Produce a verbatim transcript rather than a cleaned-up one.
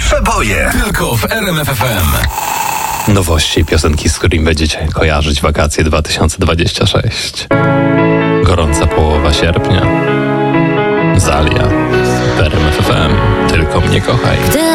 Przeboje. Tylko w R M F F M. Nowości i piosenki, z którymi będziecie kojarzyć wakacje dwa tysiące dwadzieścia sześć. Gorąca połowa sierpnia. Zalia. W R M F F M. Tylko mnie kochaj.